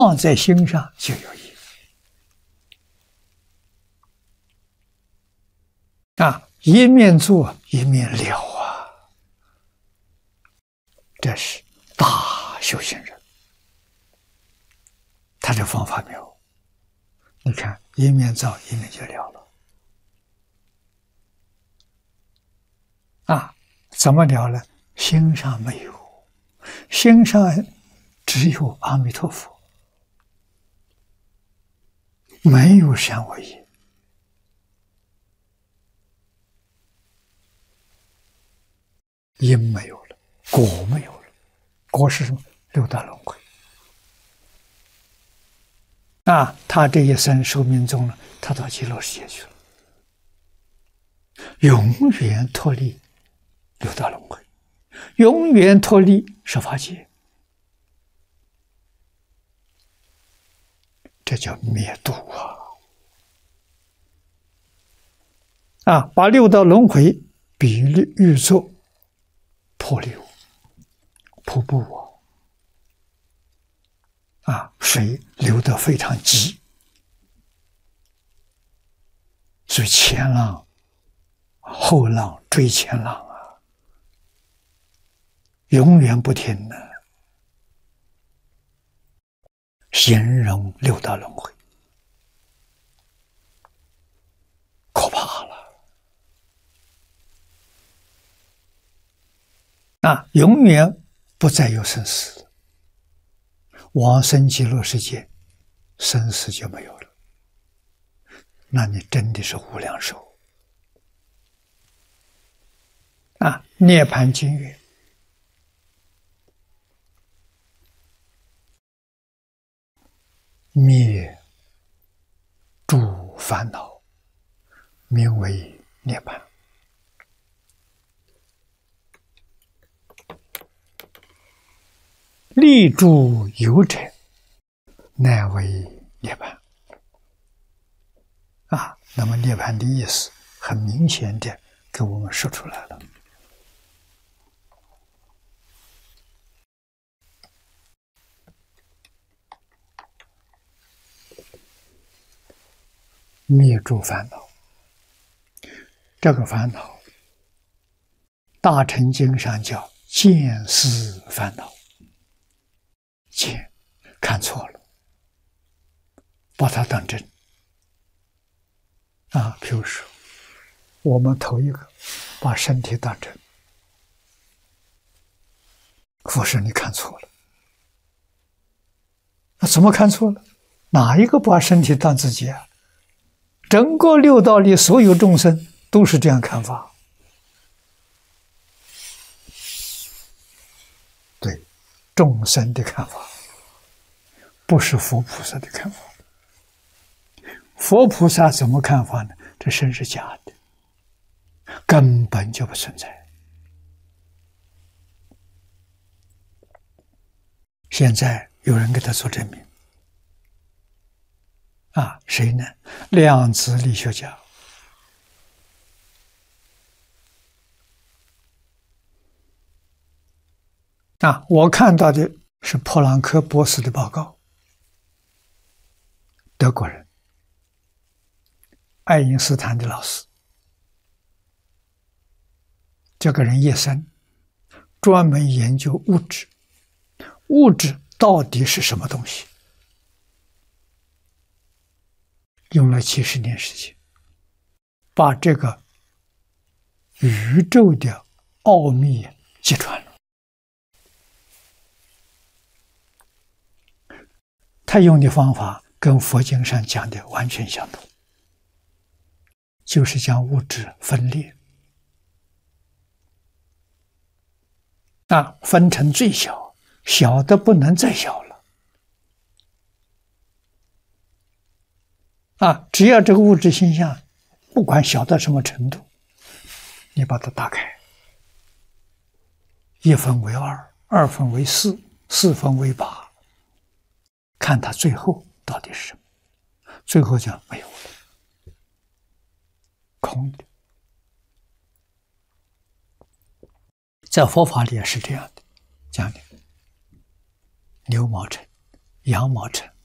放在心上就有益啊！一面做一面了啊，这是大修行人，他这方法妙。你看，一面造一面就了了啊！怎么了呢？心上没有，心上只有阿弥陀佛，没有善恶业。因没有了，果没有了。果是什么？六道轮回。啊，他这一生寿命中了，他到极乐世界去了，永远脱离六道轮回，永远脱离十法界。这叫灭度啊！啊，把六道轮回比喻作瀑流、瀑布啊，水流得非常急，所以前浪后浪追前浪啊，永远不停的，形容六道轮回，可怕了啊！永远不再有生死，往生极乐世界，生死就没有了。那你真的是无量寿啊！涅槃经云：灭诸烦恼，名为涅槃。立诸有者，乃为涅槃。啊，那么涅槃的意思很明显的给我们说出来了。灭诸烦恼，这个烦恼，大乘经上叫见思烦恼。见，看错了，把它当真啊！譬如说，我们头一个把身体当真，佛说你看错了。那怎么看错了？哪一个把身体当自己啊？整个六道里所有众生都是这样看法。对，众生的看法，不是佛菩萨的看法。佛菩萨怎么看法呢？这身是假的，根本就不存在。现在有人给他做证明啊，谁呢？量子力学家啊，我看到的是普朗克博士的报告，德国人，爱因斯坦的老师。这个人一生专门研究物质，物质到底是什么东西，用了70年时间，把这个宇宙的奥秘揭穿了。他用的方法跟佛经上讲的完全相同，就是将物质分裂啊，分成最小，小的不能再小了啊！只要这个物质现象，不管小到什么程度，你把它打开，1分为2， 2分为4， 4分为8，看它最后到底是什么？最后讲没有了，空的。在佛法里也是这样的，讲的牛毛尘羊毛城